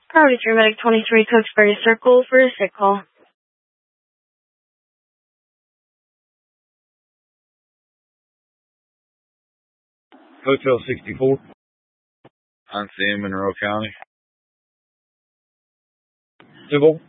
Priority 3 Medic 23, Cokesbury Circle for a sick call. Hotel 64. I'm Sam, Monroe County. Civil.